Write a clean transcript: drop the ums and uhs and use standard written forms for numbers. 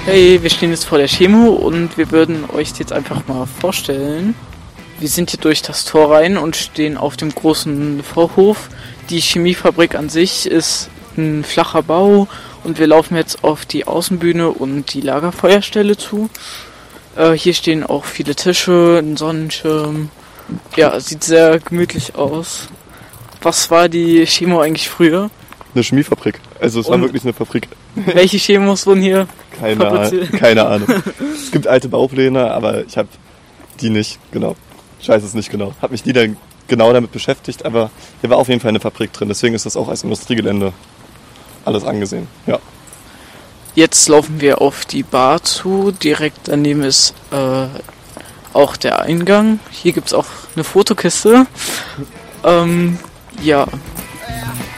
Hey, wir stehen jetzt vor der Chemo und wir würden euch jetzt einfach mal vorstellen. Wir sind hier durch das Tor rein und stehen auf dem großen Vorhof. Die Chemiefabrik an sich ist ein flacher Bau und wir laufen jetzt auf die Außenbühne und die Lagerfeuerstelle zu. Hier stehen auch viele Tische, ein Sonnenschirm. Ja, sieht sehr gemütlich aus. Was war die Chemo eigentlich früher? Eine Chemiefabrik. Also es war wirklich eine Fabrik. Welche Chemos wurden hier fabriziert? Keine Ahnung. Es gibt alte Baupläne, aber ich habe die nicht, genau. Ich weiß es nicht genau. Habe mich nie dann genau damit beschäftigt, aber hier war auf jeden Fall eine Fabrik drin. Deswegen ist das auch als Industriegelände alles angesehen, ja. Jetzt laufen wir auf die Bar zu. Direkt daneben ist auch der Eingang. Hier gibt es auch eine Fotokiste. Ja.